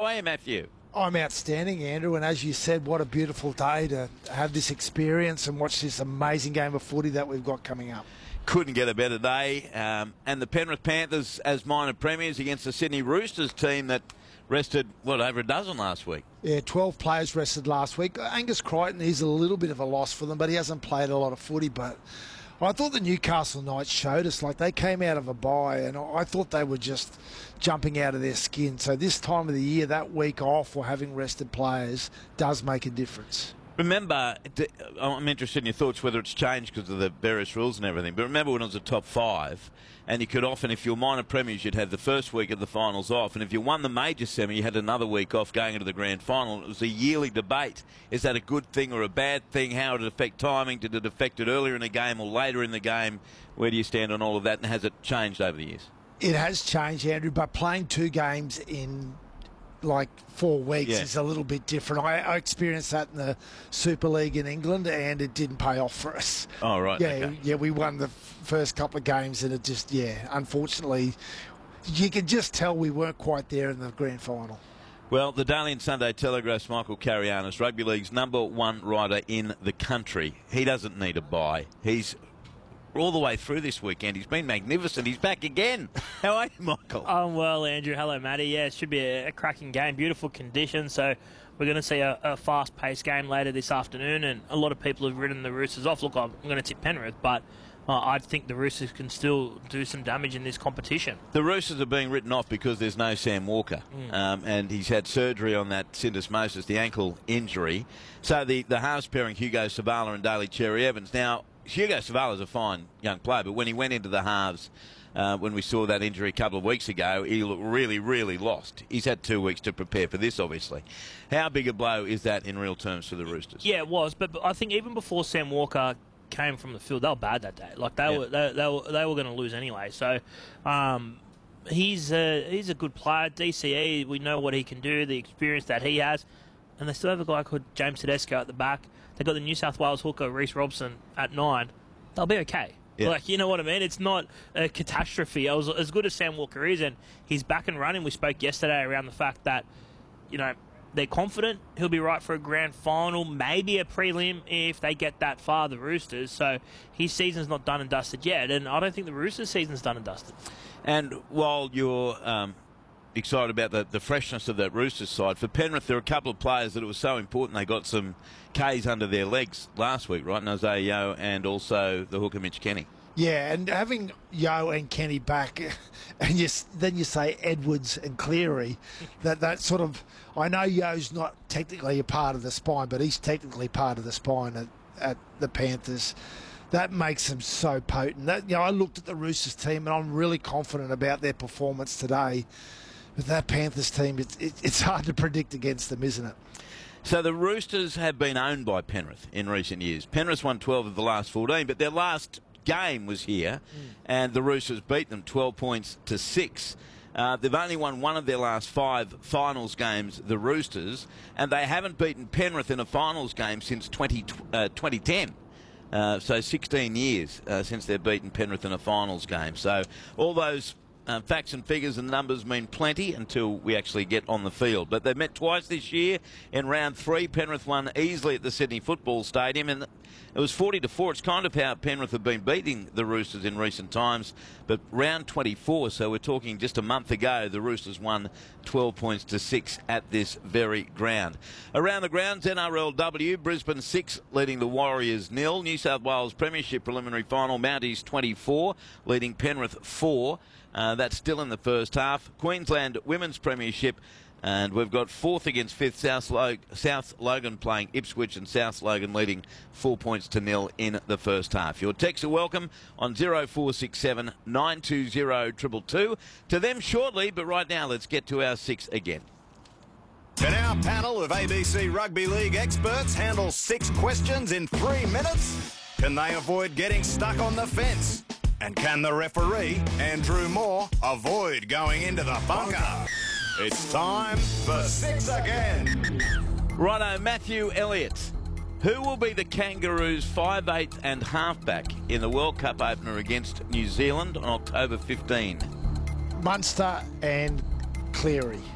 are you, Matthew? I'm outstanding, Andrew, and as you said, what a beautiful day to have this experience and watch this amazing game of footy that we've got coming up. Couldn't get a better day. And the Penrith Panthers as minor premiers against the Sydney Roosters team that rested, over a dozen last week. Yeah, 12 players rested last week. Angus Crichton is a little bit of a loss for them, but he hasn't played a lot of footy. But I thought the Newcastle Knights showed us, like they came out of a bye, and I thought they were just jumping out of their skin. So this time of the year, that week off or having rested players does make a difference. Remember, I'm interested in your thoughts whether it's changed because of the various rules and everything, but remember when it was a top five, and you could often, if you were minor premiers, you'd have the first week of the finals off, and if you won the major semi, you had another week off going into the grand final. It was a yearly debate. Is that a good thing or a bad thing? How did it affect timing? Did it affect it earlier in the game or later in the game? Where do you stand on all of that, and has it changed over the years? It has changed, Andrew, but playing two games in like 4 weeks is a little bit different. I experienced that in the Super League in England, and it didn't pay off for us. Oh, right. Yeah, okay. yeah, we won the first couple of games, and it just, unfortunately, you could just tell we weren't quite there in the grand final. Well, the Daily and Sunday Telegraph's Michael Carianis, Rugby League's #1 writer in the country. He doesn't need a bye. He's all the way through this weekend. He's been magnificent. He's back again. How are you, Michael? I'm well, Andrew. Hello, Matty. Yeah, it should be a cracking game. Beautiful conditions. So we're going to see a fast-paced game later this afternoon, and a lot of people have written the Roosters off. Look, I'm going to tip Penrith, but I think the Roosters can still do some damage in this competition. The Roosters are being written off because there's no Sam Walker, and he's had surgery on that syndesmosis, the ankle injury. So the halves pairing Hugo Savala and Daly Cherry Evans. Now, Hugo Savala's a fine young player, but when he went into the halves, when we saw that injury a couple of weeks ago, he looked really, really lost. He's had 2 weeks to prepare for this, obviously. How big a blow is that in real terms for the Roosters? Yeah, it was, but I think even before Sam Walker came from the field, they were bad that day. Like they were going to lose anyway. So he's a good player. DCE, we know what he can do, the experience that he has, and they still have a guy called James Tedesco at the back. They've got the New South Wales hooker, Reece Robson, at 9. They'll be okay. Yeah. Like, you know what I mean? It's not a catastrophe. As good as Sam Walker is, and he's back and running. We spoke yesterday around the fact that, they're confident he'll be right for a grand final, maybe a prelim if they get that far, the Roosters. So his season's not done and dusted yet, and I don't think the Roosters' season's done and dusted. And while you're excited about the freshness of that Roosters side, for Penrith, there are a couple of players that it was so important they got some Ks under their legs last week, right? Isaiah Yeo and also the hooker Mitch Kenny. Yeah, and having Yeo and Kenny back, and then you say Edwards and Cleary, that sort of, I know Yeo's not technically a part of the spine, but he's technically part of the spine at the Panthers. That makes them so potent. I looked at the Roosters team, and I'm really confident about their performance today. With that Panthers team, it's hard to predict against them, isn't it? So the Roosters have been owned by Penrith in recent years. Penrith won 12 of the last 14, but their last game was here, and the Roosters beat them 12 points to 6. They've only won one of their last 5 finals games, the Roosters, and they haven't beaten Penrith in a finals game since 2010. So 16 years since they've beaten Penrith in a finals game. So all those facts and figures and numbers mean plenty until we actually get on the field. But they've met twice this year. In round 3, Penrith won easily at the Sydney Football Stadium, and it was 40-4. It's kind of how Penrith have been beating the Roosters in recent times. But round 24, so we're talking just a month ago, the Roosters won 12 points to 6 at this very ground. Around the grounds, NRLW, Brisbane 6 leading the Warriors 0. New South Wales Premiership Preliminary Final, Mounties 24 leading Penrith 4. That's still in the first half. Queensland Women's Premiership, and we've got 4th against 5th, South Logan playing Ipswich, and South Logan leading 4 points to 0 in the first half. Your texts are welcome on 0467 920 222. To them shortly, but right now let's get to our 6 again. Can our panel of ABC Rugby League experts handle 6 questions in 3 minutes? Can they avoid getting stuck on the fence? And can the referee, Andrew Moore, avoid going into the bunker? It's time for 6 again. Righto, Matthew Elliott. Who will be the Kangaroos' 5'8" and halfback in the World Cup opener against New Zealand on October 15? Munster and Cleary.